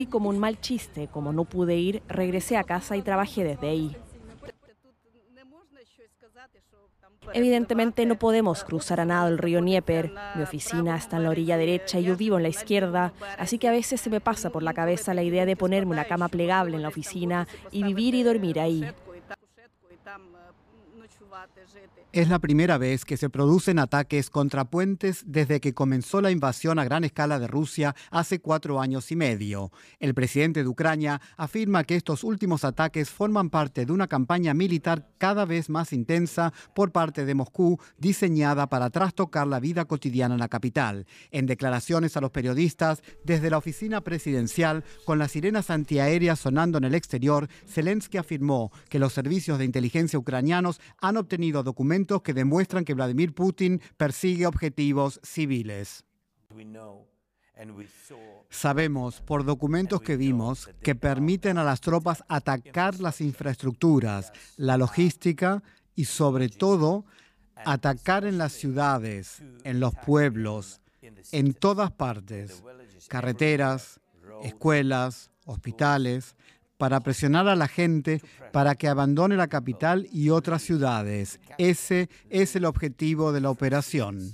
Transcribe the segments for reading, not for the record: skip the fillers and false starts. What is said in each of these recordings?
Y como un mal chiste, como no pude ir, regresé a casa y trabajé desde ahí. Evidentemente no podemos cruzar a nado el río Dnieper. Mi oficina está en la orilla derecha y yo vivo en la izquierda, así que a veces se me pasa por la cabeza la idea de ponerme una cama plegable en la oficina y vivir y dormir ahí. Es la primera vez que se producen ataques contra puentes desde que comenzó la invasión a gran escala de Rusia hace 4 años y medio. El presidente de Ucrania afirma que estos últimos ataques forman parte de una campaña militar cada vez más intensa por parte de Moscú, diseñada para trastocar la vida cotidiana en la capital. En declaraciones a los periodistas desde la oficina presidencial, con las sirenas antiaéreas sonando en el exterior, Zelensky afirmó que los servicios de inteligencia ucranianos han obtenido documentos que demuestran que Vladimir Putin persigue objetivos civiles. Sabemos por documentos que vimos que permiten a las tropas atacar las infraestructuras, la logística y sobre todo atacar en las ciudades, en los pueblos, en todas partes, carreteras, escuelas, hospitales, para presionar a la gente para que abandone la capital y otras ciudades. Ese es el objetivo de la operación.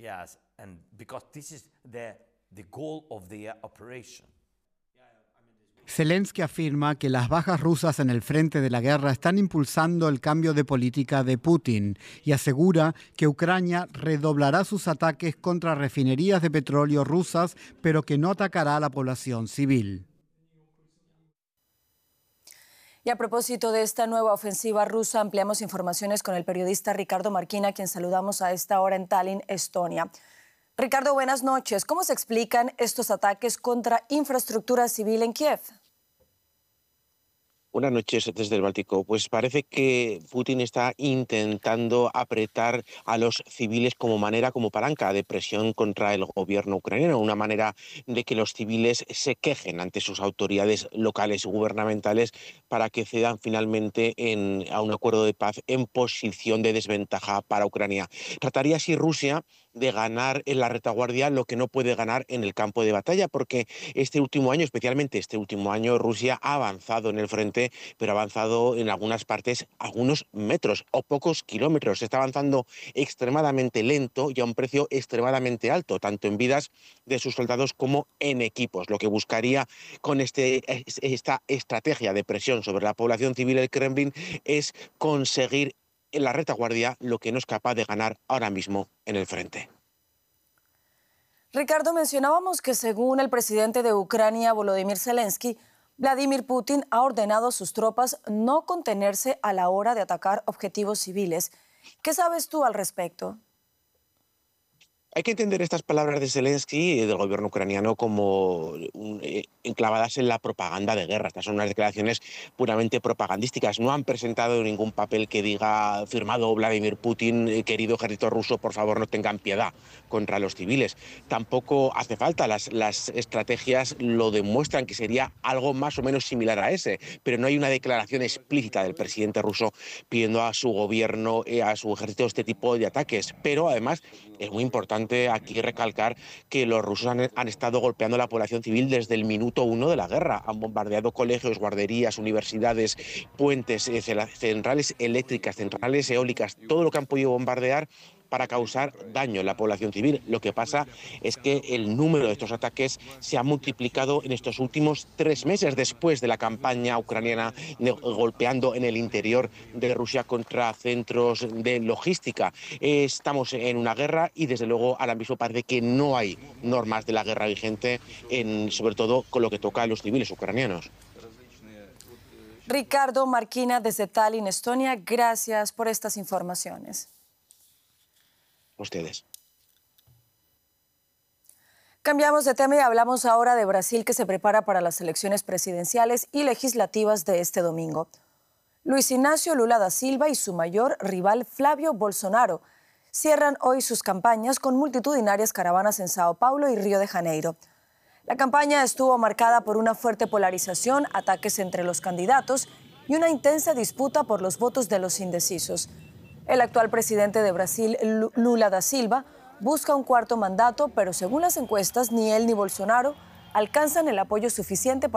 Zelensky afirma que las bajas rusas en el frente de la guerra están impulsando el cambio de política de Putin y asegura que Ucrania redoblará sus ataques contra refinerías de petróleo rusas, pero que no atacará a la población civil. Y a propósito de esta nueva ofensiva rusa, ampliamos informaciones con el periodista Ricardo Marquina, a quien saludamos a esta hora en Tallinn, Estonia. Ricardo, buenas noches. ¿Cómo se explican estos ataques contra infraestructura civil en Kiev? Buenas noches desde el Báltico. Pues parece que Putin está intentando apretar a los civiles como palanca de presión contra el gobierno ucraniano, una manera de que los civiles se quejen ante sus autoridades locales y gubernamentales para que cedan finalmente a un acuerdo de paz en posición de desventaja para Ucrania. Trataría así Rusia de ganar en la retaguardia lo que no puede ganar en el campo de batalla, porque este último año, especialmente este último año, Rusia ha avanzado en el frente, pero ha avanzado en algunas partes algunos metros o pocos kilómetros. Está avanzando extremadamente lento y a un precio extremadamente alto, tanto en vidas de sus soldados como en equipos. Lo que buscaría con esta estrategia de presión sobre la población civil el Kremlin es conseguir en la retaguardia lo que no es capaz de ganar ahora mismo en el frente. Ricardo, mencionábamos que según el presidente de Ucrania, Volodymyr Zelensky, Vladimir Putin ha ordenado a sus tropas no contenerse a la hora de atacar objetivos civiles. ¿Qué sabes tú al respecto? Hay que entender estas palabras de Zelensky y del gobierno ucraniano como enclavadas en la propaganda de guerra. Estas son unas declaraciones puramente propagandísticas. No han presentado ningún papel que diga firmado Vladimir Putin, querido ejército ruso, por favor no tengan piedad contra los civiles. Tampoco hace falta. Las estrategias lo demuestran que sería algo más o menos similar a ese, pero no hay una declaración explícita del presidente ruso pidiendo a su gobierno, a su ejército este tipo de ataques. Pero además es muy importante aquí recalcar que los rusos han estado golpeando a la población civil desde el minuto 1 de la guerra. Han bombardeado colegios, guarderías, universidades, puentes, centrales eléctricas, centrales eólicas, todo lo que han podido bombardear para causar daño en la población civil. Lo que pasa es que el número de estos ataques se ha multiplicado en estos últimos 3 meses después de la campaña ucraniana golpeando en el interior de Rusia contra centros de logística. Estamos en una guerra y desde luego ahora mismo parece que no hay normas de la guerra vigente, sobre todo con lo que toca a los civiles ucranianos. Ricardo Marquina desde Tallinn, Estonia, gracias por estas informaciones. Ustedes. Cambiamos de tema y hablamos ahora de Brasil, que se prepara para las elecciones presidenciales y legislativas de este domingo. Luis Inácio Lula da Silva y su mayor rival Flávio Bolsonaro cierran hoy sus campañas con multitudinarias caravanas en Sao Paulo y Río de Janeiro. La campaña estuvo marcada por una fuerte polarización, ataques entre los candidatos y una intensa disputa por los votos de los indecisos. El actual presidente de Brasil, Lula da Silva, busca un cuarto mandato, pero según las encuestas, ni él ni Bolsonaro alcanzan el apoyo suficiente para